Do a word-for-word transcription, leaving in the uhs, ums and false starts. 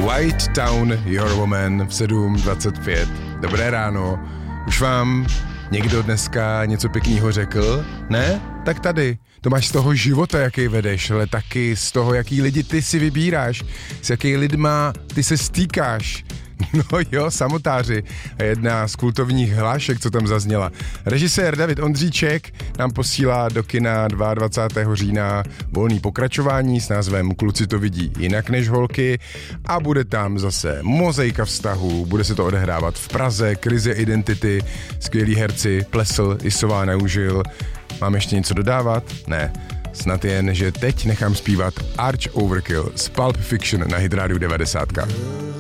White Town, Your Woman v sedm dvacet pět. Dobré ráno. Už vám někdo dneska něco pěkného řekl? Ne? Tak tady. To máš z toho života, jaký vedeš, ale taky z toho, jaký lidi ty si vybíráš, s jaký lidma ty se stýkáš. No jo, samotáři. Jedna z kultovních hlášek, co tam zazněla. Režisér David Ondříček nám posílá do kina dvacátého druhého října volný pokračování s názvem Kluci to vidí jinak než holky a bude tam zase mozaika vztahu, bude se to odehrávat v Praze, krize identity, skvělí herci, Plesl, Isová, Neužil. Mám ještě něco dodávat? Ne. Snad jen, že teď nechám zpívat Arch Overkill z Pulp Fiction na Hit Radio devadesát.